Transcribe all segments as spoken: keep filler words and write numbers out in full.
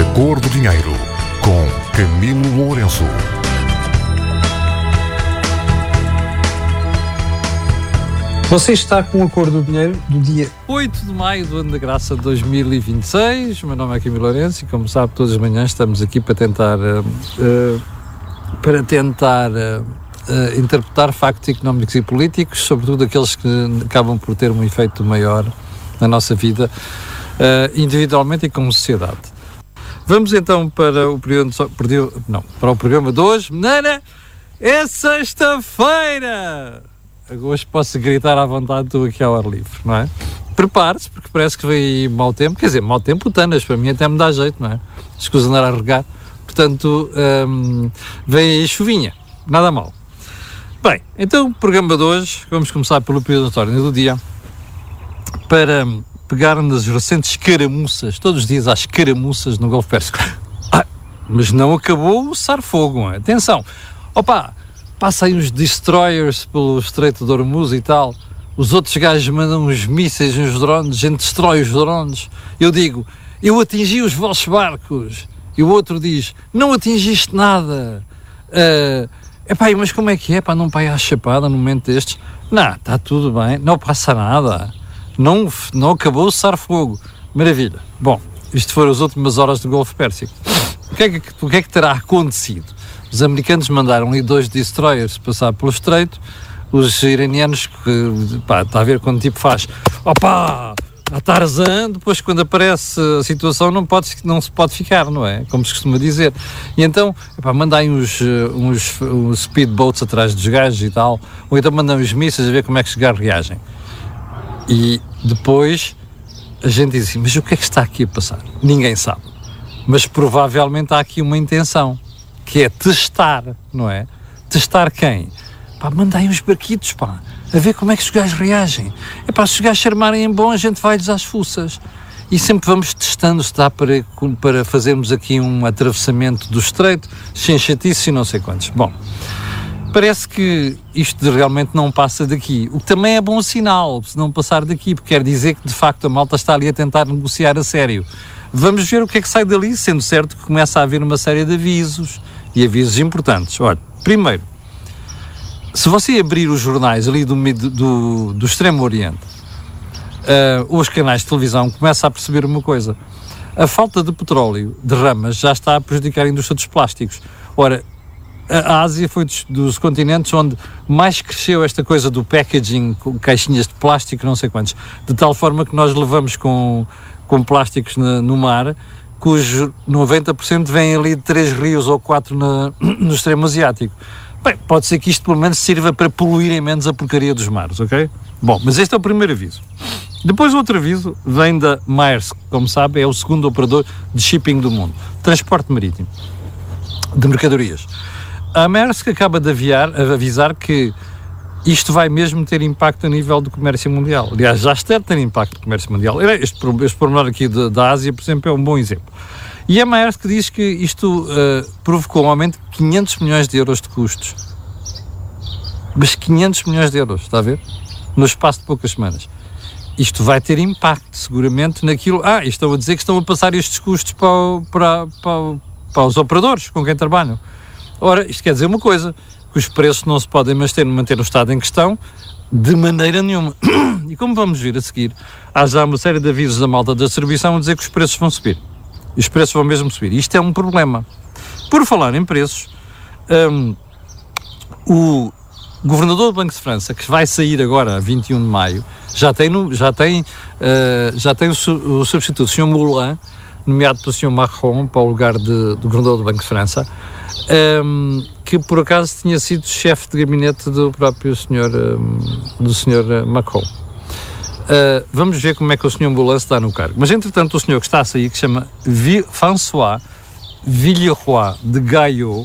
Cor do Dinheiro, com Camilo Lourenço. Você está com a Cor do Dinheiro do dia oito de maio do ano da graça de dois mil e vinte e seis. O meu nome é Camilo Lourenço e, como sabe, todas as manhãs estamos aqui para tentar, uh, uh, para tentar uh, uh, interpretar factos económicos e políticos, sobretudo aqueles que acabam por ter um efeito maior na nossa vida, uh, individualmente e como sociedade. Vamos então para o período, não, para o programa de hoje. Nana, é sexta-feira! Hoje posso gritar à vontade, estou aqui ao ar livre, não é? Prepare-se, porque parece que vem aí mau tempo. Quer dizer, mau tempo, tanas, para mim até me dá jeito, não é? Escusa andar a regar. Portanto, hum, vem aí chuvinha, nada mal. Bem, então o programa de hoje, vamos começar pelo período da história do dia, para pegar nas recentes escaramuças, todos os dias há escaramuças no Golfo Pérsico. Ah, mas não acabou o cessar-fogo, não é? Atenção, opa! Passa aí uns destroyers pelo Estreito de Hormuz e tal, os outros gajos mandam uns mísseis, uns drones, a gente destrói os drones. Eu digo, eu atingi os vossos barcos. E o outro diz, não atingiste nada. Uh, epá, mas como é que é? Pá, não vai à chapada no momento destes? Não, está tudo bem, não passa nada. Não, não acabou o cessar-fogo. Maravilha. Bom, isto foram as últimas horas do Golfo Pérsico. O que é que, o que, é que terá acontecido? Os americanos mandaram ali dois destroyers passar pelo estreito, os iranianos, que, pá, está a ver quando tipo faz, opá, a Tarzan, depois quando aparece a situação não, pode, não se pode ficar, não é? Como se costuma dizer. E então, epá, mandem uns, uns, uns speedboats atrás dos gajos e tal, ou então mandam os mísseis a ver como é que os gajos reagem. E depois a gente diz assim, mas o que é que está aqui a passar? Ninguém sabe. Mas provavelmente há aqui uma intenção, que é testar, não é? Testar quem? Pá, mandem os barquitos, pá, a ver como é que os gajos reagem. É pá, se os gajos se armarem em bom, a gente vai-lhes às fuças. E sempre vamos testando se dá para, para fazermos aqui um atravessamento do estreito, sem chatice e não sei quantos. Bom, parece que isto realmente não passa daqui, o que também é bom sinal, se não passar daqui, porque quer dizer que de facto a malta está ali a tentar negociar a sério. Vamos ver o que é que sai dali, sendo certo que começa a haver uma série de avisos, e avisos importantes. Olha, primeiro, se você abrir os jornais ali do, do, do Extremo Oriente, uh, ou os canais de televisão, começa a perceber uma coisa. A falta de petróleo, de ramas, já está a prejudicar a indústria dos plásticos. Ora, a Ásia foi dos, dos continentes onde mais cresceu esta coisa do packaging, com caixinhas de plástico, não sei quantos, de tal forma que nós levamos com, com plásticos na, no mar, cujo noventa por cento vem ali de três rios ou quatro na, no extremo asiático. Bem, pode ser que isto pelo menos sirva para poluírem menos a porcaria dos mares, ok? Bom, mas este é o primeiro aviso. Depois o outro aviso vem da Maersk, como sabe, é o segundo operador de shipping do mundo, transporte marítimo, de mercadorias. A Maersk acaba de aviar, avisar que isto vai mesmo ter impacto a nível do comércio mundial. Aliás, já está a ter impacto no comércio mundial. Este, este pormenor aqui de, da Ásia, por exemplo, é um bom exemplo. E a Maersk diz que isto uh, provocou um aumento de quinhentos milhões de euros de custos. Mas quinhentos milhões de euros, está a ver? No espaço de poucas semanas. Isto vai ter impacto, seguramente, naquilo... Ah, e estão a dizer que estão a passar estes custos para, para, para, para os operadores com quem trabalham. Ora, isto quer dizer uma coisa, que os preços não se podem manter, manter no estado em questão de maneira nenhuma. E como vamos ver a seguir, há já uma série de avisos da malta da distribuição a dizer que os preços vão subir. E os preços vão mesmo subir. Isto é um problema. Por falar em preços, um, o governador do Banco de França, que vai sair agora a vinte e um de maio, já tem, no, já tem, uh, já tem o, o substituto, o senhor Moulin, nomeado pelo senhor Macron para o lugar de, do governador do Banco de França, um, que por acaso tinha sido chefe de gabinete do próprio senhor, um, do senhor Macron. Uh, vamos ver como é que o senhor Moulin está no cargo. Mas, entretanto, o senhor que está a sair, que se chama Vi- François Villeroy de Gaillot, uh,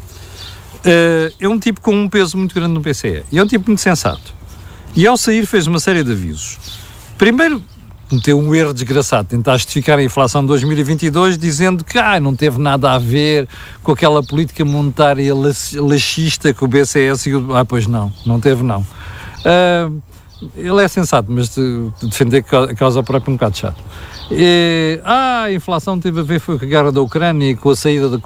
é um tipo com um peso muito grande no P C E. E é um tipo muito sensato. E, ao sair, fez uma série de avisos. Primeiro, cometeu um erro desgraçado, tentar justificar a inflação de dois mil e vinte e dois dizendo que ah, não teve nada a ver com aquela política monetária laxista que o B C S e o... Ah, pois não, não teve não. Uh, ele é sensato, mas de, de defender a causa própria é um bocado chato. E, ah, a inflação teve a ver foi com a guerra da Ucrânia e com a saída da